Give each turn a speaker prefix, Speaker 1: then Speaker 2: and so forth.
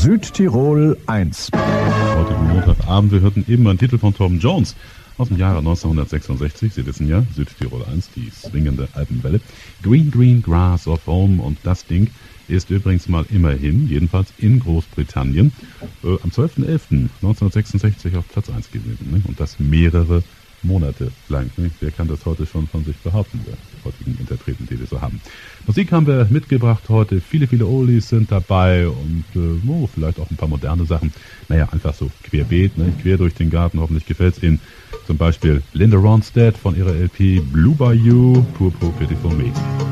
Speaker 1: Südtirol 1.
Speaker 2: Heute Montagabend, wir hörten eben einen Titel von Tom Jones aus dem Jahre 1966. Sie wissen ja, Südtirol 1, die swingende Alpenwelle. Green, Green Grass of Home, und das Ding ist übrigens mal immerhin, jedenfalls in Großbritannien, am 12.11.1966 auf Platz 1 gewesen. Ne? Und das mehrere Monate lang. Ne? Wer kann das heute schon von sich behaupten, der heutigen Interpreten, die wir so haben. Musik haben wir mitgebracht heute. Viele, viele Oldies sind dabei und vielleicht auch ein paar moderne Sachen. Naja, einfach so querbeet, ne? Quer durch den Garten. Hoffentlich gefällt es Ihnen. Zum Beispiel Linda Ronstadt von ihrer LP Blue Bayou, Pour Pour Beautiful Me.